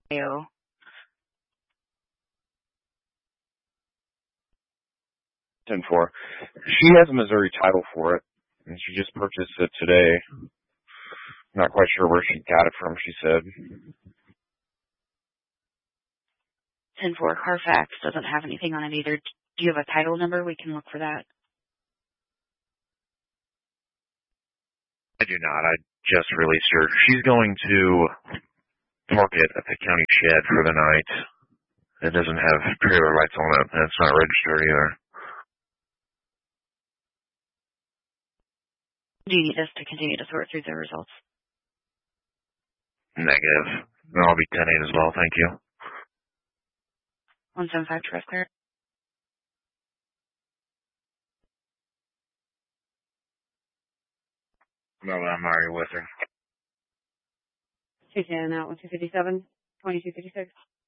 AO. 10-4. She has a Missouri title for it, and she just purchased it today. Not quite sure where she got it from, she said. 10-4. Carfax doesn't have anything on it either. Do you have a title number? We can look for that. I do not. I just released her. She's going to park it at the county shed for the night. It doesn't have trailer lights on it, and it's not registered either. Do you need us to continue to sort through the results? Negative. And I'll be 10-8 as well, thank you. 175 to rest clear. No, I'm already with her. 210 out, 1257, 2256.